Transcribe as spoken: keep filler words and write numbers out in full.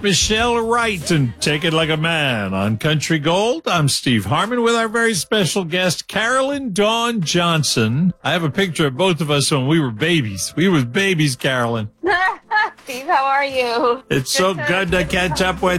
Michelle Wright and Take It Like a Man. On Country Gold, I'm Steve Harmon with our very special guest, Carolyn Dawn Johnson. I have a picture of both of us when we were babies. We were babies, Carolyn. Steve, how are you? It's so good to catch up with